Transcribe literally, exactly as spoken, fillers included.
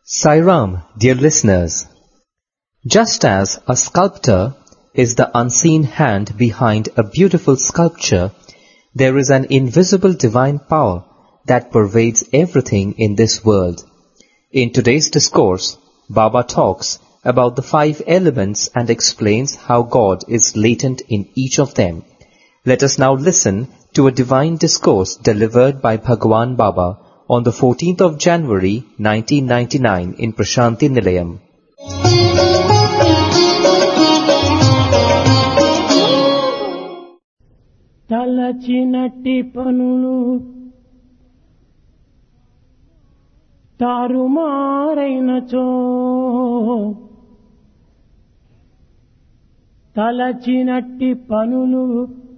Sai Ram, dear listeners. Just as a sculptor is the unseen hand behind a beautiful sculpture, there is an invisible divine power that pervades everything in this world. In today's discourse, Baba talks about the five elements and explains how God is latent in each of them. Let us now listen to a divine discourse delivered by Bhagwan Baba on the fourteenth of January nineteen ninety-nine in Prashanti Nilayam. తలచినట్టి పనులు తారుమారైనచో తలచినట్టి పనులు